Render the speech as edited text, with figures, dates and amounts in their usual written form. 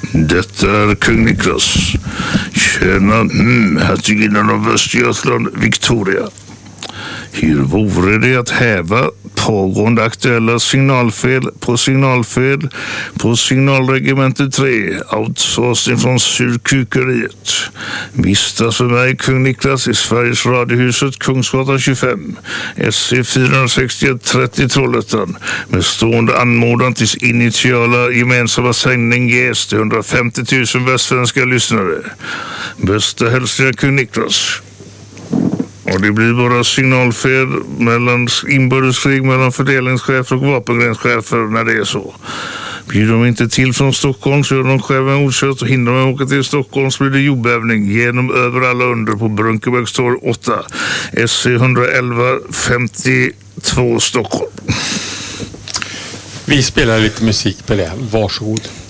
Detta är kung Niklas. Tjena, hertiginnan av Östergötland, Victoria. Hur vore det att häva pågående aktuella signalfel på signalregementet 3, outsourcing från surkukeriet. Vistas för mig kung Niklas i Sveriges radiohuset, Kungsgatan 25, SC 461 30 Trollhättan, med stående anmodan tills initiala gemensamma sändning ges till 150 000 västsvenska lyssnare. Bästa hälsningar kung Niklas. Och det blir bara signalfel mellan inbördeskrig mellan fördelningschefer och vapengrenschefer när det är så. Blir de inte till från Stockholm så gör de själva ordkött och hindrar de åka till Stockholm så blir det jordbävning genom över alla under på Brunkebergstorg 8, SC 111 52 Stockholm. Vi spelar lite musik på det. Varsågod.